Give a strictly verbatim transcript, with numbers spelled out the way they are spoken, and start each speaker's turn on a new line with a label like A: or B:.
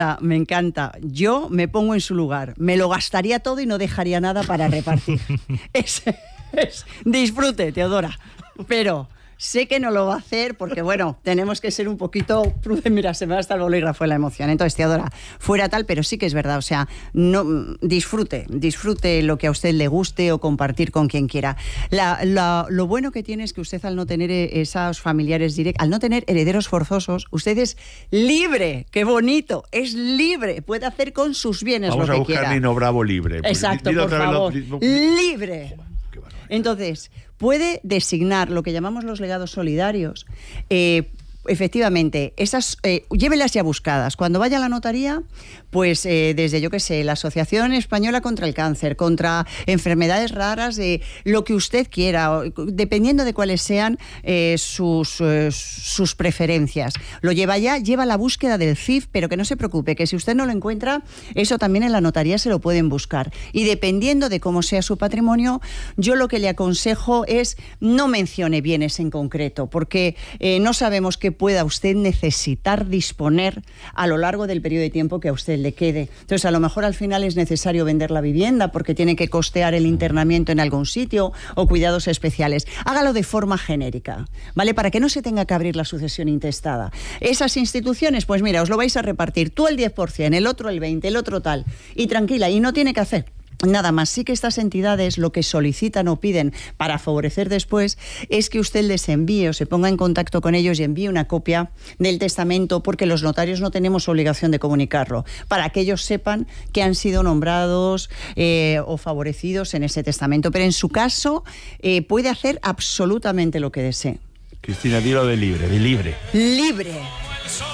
A: Me encanta. Yo me pongo en su lugar. Me lo gastaría todo y no dejaría nada para repartir. es, es, disfrute, Teodora. Pero sé que no lo va a hacer porque, bueno, tenemos que ser un poquito prudentes. Mira, se me va hasta el bolígrafo de la emoción. Entonces, Teodora, fuera tal, pero sí que es verdad. O sea, no, disfrute, disfrute lo que a usted le guste o compartir con quien quiera. La, la, lo bueno que tiene es que usted, al no tener esos familiares directos, al no tener herederos forzosos, usted es libre. ¡Qué bonito! Es libre. Puede hacer con sus bienes
B: Vamos
A: lo que quiera.
B: Vamos a buscar Nino Bravo libre.
A: Exacto, por favor. Lo... Libre. Entonces, puede designar lo que llamamos los legados solidarios. Eh, efectivamente, esas eh, llévelas ya buscadas. Cuando vaya a la notaría, pues eh, desde, yo qué sé, la Asociación Española contra el Cáncer, contra enfermedades raras, eh, lo que usted quiera, dependiendo de cuáles sean eh, sus, eh, sus preferencias. Lo lleva ya, lleva la búsqueda del C I F, pero que no se preocupe, que si usted no lo encuentra, eso también en la notaría se lo pueden buscar. Y dependiendo de cómo sea su patrimonio, yo lo que le aconsejo es no mencione bienes en concreto, porque eh, no sabemos qué pueda usted necesitar disponer a lo largo del periodo de tiempo que a usted le quede. Entonces, a lo mejor al final es necesario vender la vivienda porque tiene que costear el internamiento en algún sitio o cuidados especiales. Hágalo de forma genérica, ¿vale? Para que no se tenga que abrir la sucesión intestada. Esas instituciones, pues mira, os lo vais a repartir tú el diez por ciento, el otro el veinte por ciento, el otro tal. Y tranquila, y no tiene que hacer nada más. Sí que estas entidades lo que solicitan o piden para favorecer después es que usted les envíe o se ponga en contacto con ellos y envíe una copia del testamento, porque los notarios no tenemos obligación de comunicarlo, para que ellos sepan que han sido nombrados eh, o favorecidos en ese testamento. Pero en su caso eh, puede hacer absolutamente lo que desee.
B: Cristina, dilo de libre, de libre.
A: Libre.